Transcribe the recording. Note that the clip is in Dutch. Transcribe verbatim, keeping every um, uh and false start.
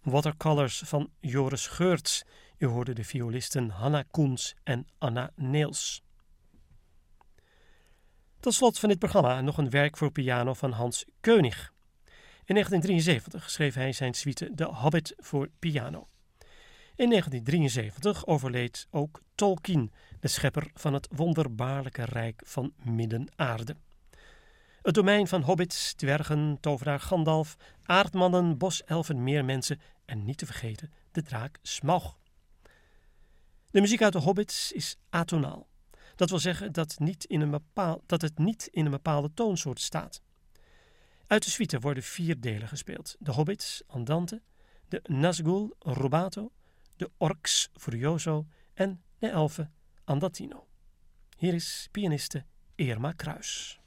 Watercolors van Joris Geurts. U hoorde de violisten Hanna Koens en Anna Neels. Tot slot van dit programma nog een werk voor piano van Hans Keunig. In negentien drieënzeventig schreef hij zijn suite De Hobbit voor piano. In negentien drieënzeventig overleed ook Tolkien, de schepper van het wonderbaarlijke rijk van Midden-Aarde. Het domein van hobbits, dwergen, tovenaar Gandalf, aardmannen, boselfen, meermensen en niet te vergeten de draak Smaug. De muziek uit de hobbits is atonaal. Dat wil zeggen dat, niet in een bepaal, dat het niet in een bepaalde toonsoort staat. Uit de suite worden vier delen gespeeld. De hobbits, Andante, de Nazgul, Rubato, de orks, Furioso en de elfen, Andatino. Hier is pianiste Irma Kruis.